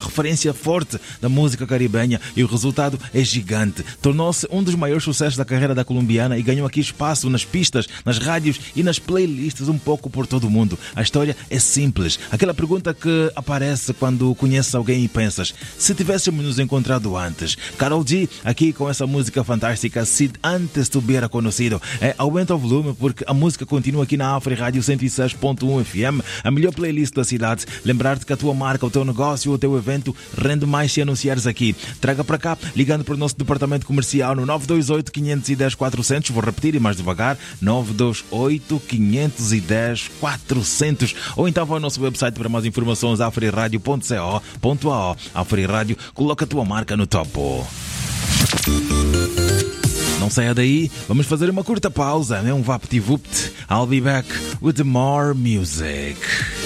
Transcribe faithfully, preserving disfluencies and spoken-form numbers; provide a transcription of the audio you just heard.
referência forte da música caribenha e o resultado é gigante. Tornou-se um dos maiores sucessos da carreira da colombiana e ganhou aqui espaço nas pistas, nas rádios e nas playlists um pouco por todo o mundo. A história é simples. Aquela pergunta que aparece quando conheces alguém e pensas: se tivéssemos nos encontrado antes? Karol G, aqui com essa música fantástica, se antes te hubiera conhecido. É, aumenta o volume porque a música continua aqui na Afri Rádio cento e seis ponto um F M, a melhor playlist da cidade. Lembrar-te que a tua marca, o teu negócio, o teu evento rende mais se anunciares aqui. Traga para cá, ligando para o nosso departamento comercial no nove dois oito, cinco um zero, quatrocentos. Vou repetir e mais devagar: nove dois oito, cinco um zero, quatrocentos. Ou então vai ao nosso website para mais informações, afriradio ponto co ponto a o. Afri Rádio, coloca a tua marca no topo. Não saia daí, vamos fazer uma curta pausa, é um vapt-vupt. I'll be back with more music.